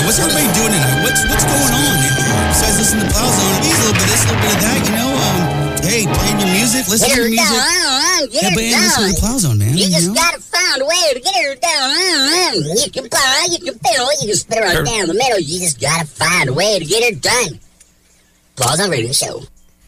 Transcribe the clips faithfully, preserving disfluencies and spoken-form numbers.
What's everybody doing tonight? What's what's going on? Besides listening to Plow Zone, a little bit of this, a little bit of that, you know. Um, hey, playing your music, listen to your music. Down, get yeah, her but down. listen to the Plow Zone, man. You, You, just know? gotta find a way to get her down. You can plow, you can fiddle, you can spit her right down the middle. You just gotta find a way to get her done. Plow Zone Radio Show.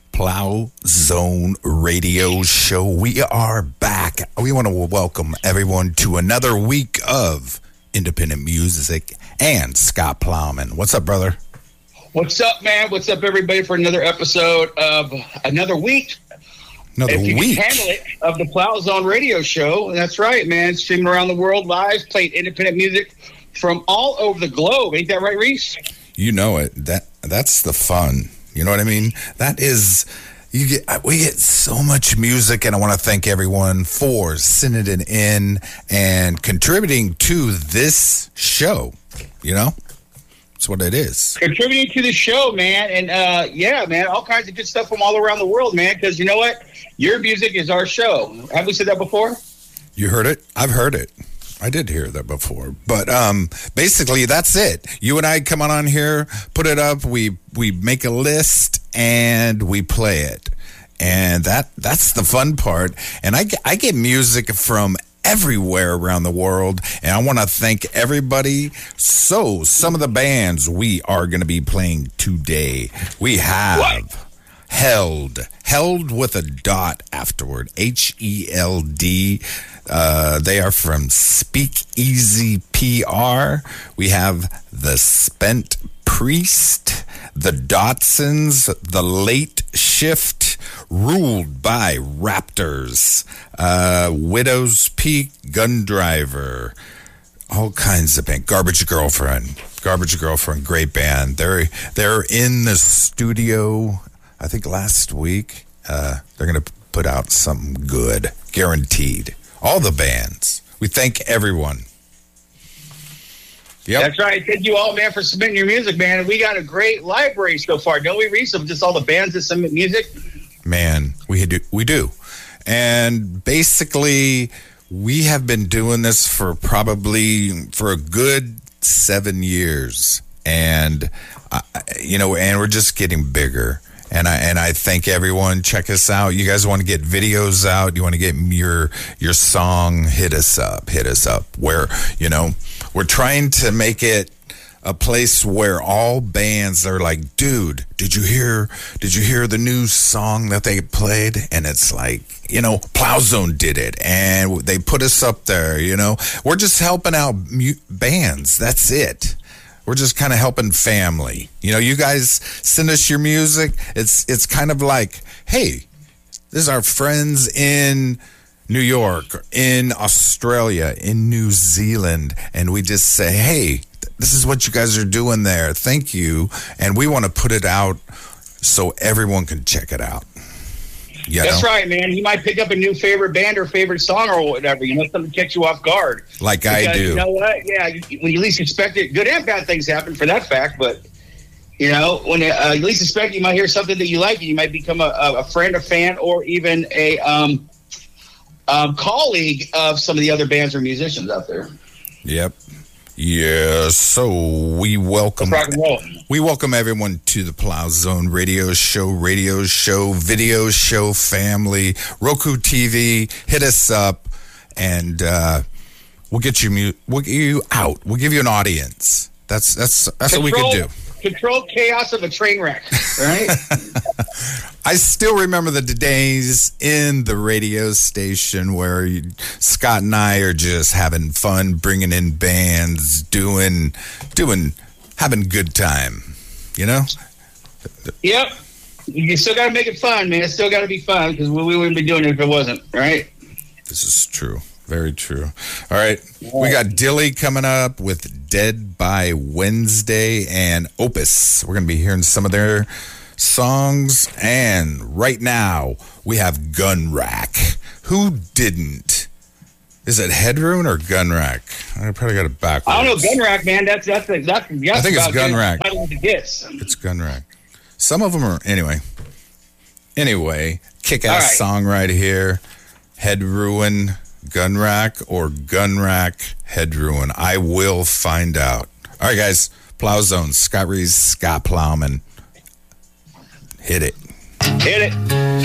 Plow Zone Radio Show. We are back. We want to welcome everyone to another week of independent music and Scott Plowman. What's up, brother? What's up, man? What's up, everybody, for another episode of another week. Another if you week. Can handle it, of the Plow Zone Radio Show. That's right, man. Streaming around the world live, playing independent music from all over the globe. Ain't that right, Reese? You know it. That that's the fun. You know what I mean? That is, you get. We get so much music, and I want to thank everyone for sending it in and contributing to this show. You know, that's what it is. Contributing to the show, man. And uh, yeah, man, all kinds of good stuff from all around the world, man. Because you know what? Your music is our show. Have we said that before? You heard it? I've heard it. I did hear that before. But um, basically, that's it. You and I come on, on here, put it up, we we make a list, and we play it. And that that's the fun part. And I, I get music from everywhere around the world, and I want to thank everybody. So, some of the bands we are going to be playing today, we have... What? Held. Held with a dot afterward. H E L D. Uh, they are from Speakeasy P R. We have The Spent Priest, The Dotsons, The Late Shift, Ruled by Raptors, uh, Widow's Peak, Gun Driver, all kinds of band. Garbage Girlfriend. Garbage Girlfriend, great band. They're, they're in the studio, I think last week. Uh, they're going to put out something good, guaranteed. All the bands. We thank everyone. Yep. That's right. Thank you all, man, for submitting your music, man. And we got a great library so far, don't we, Reese, of just all the bands that submit music? Man, we do. We do. And basically, we have been doing this for probably for a good seven years. And, uh, you know, and we're just getting bigger. And I and I thank everyone. Check us out. You guys want to get videos out? You want to get your your song? Hit us up. Hit us up. Where, you know, we're trying to make it a place where all bands are like, dude, did you hear? Did you hear the new song that they played? And it's like, you know, Plow Zone did it, and they put us up there. You know, we're just helping out mu- bands. That's it. We're just kind of helping family. You know, you guys send us your music. It's it's kind of like, hey, this is our friends in New York, in Australia, in New Zealand. And we just say, hey, this is what you guys are doing there. Thank you. And we want to put it out so everyone can check it out. You That's know? right, man. You might pick up a new favorite band or favorite song or whatever. You know, something catch you off guard. Like because, I do. You know what? Yeah, when you least expect it, good and bad things happen for that fact. But, you know, when uh, you least expect it, you might hear something that you like, and you might become a, a friend, a fan, or even a um, um, colleague of some of the other bands or musicians out there. Yep. Yeah, so we welcome Let's rock and roll. we welcome everyone to the Plow Zone Radio Show, radio show, video show family, Roku T V. Hit us up, and uh, we'll get you mu- we'll get you out. We'll give you an audience. That's that's that's Control, what we can do. Control chaos of a train wreck, right? I still remember the days in the radio station where you, Scott and I are just having fun, bringing in bands, doing, doing, having good time, you know? Yep. You still got to make it fun, man. It's still got to be fun because we, we wouldn't be doing it if it wasn't, right? This is true. Very true. All right. We got Dilly coming up with Dead by Wednesday and Opus. We're going to be hearing some of their songs. And right now, we have Gun Rack. Who didn't? Is it Headroom or Gun Rack? I probably got it backwards. I don't know. Gun Rack, man. That's that's that's. that's I think it's Gun Rack. It's It's Gun Rack. Some of them are, anyway. Anyway, kick-ass All right. song right here. Head Ruin, Gun Rack, or Gun Rack, Head Ruin. I will find out. All right, guys. Plow Zone. Scott Reese, Scott Plowman. Hit it. Hit it.